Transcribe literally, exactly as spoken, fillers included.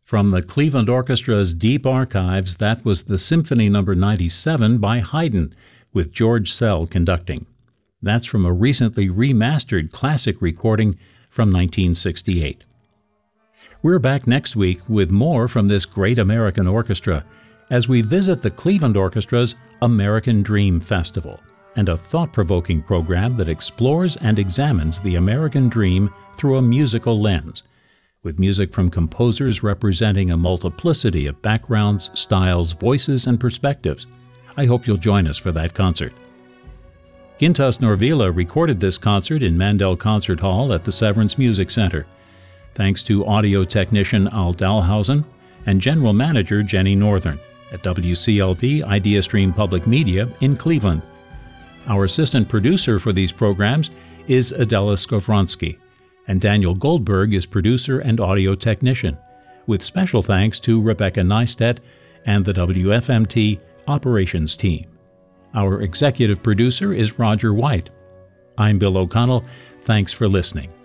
From the Cleveland Orchestra's deep archives, that was the Symphony Number ninety-seven by Haydn, with George Szell conducting. That's from a recently remastered classic recording from nineteen sixty-eight. We're back next week with more from this great American orchestra as we visit the Cleveland Orchestra's American Dream Festival, and a thought-provoking program that explores and examines the American dream through a musical lens, with music from composers representing a multiplicity of backgrounds, styles, voices, and perspectives. I hope you'll join us for that concert. Gintas Norvila recorded this concert in Mandel Concert Hall at the Severance Music Center. Thanks to audio technician Al Dalhausen and general manager Jenny Northern at W C L V IdeaStream Public Media in Cleveland. Our assistant producer for these programs is Adela Skowronski, and Daniel Goldberg is producer and audio technician, with special thanks to Rebecca Neistat and the W F M T operations team. Our executive producer is Roger White. I'm Bill O'Connell. Thanks for listening.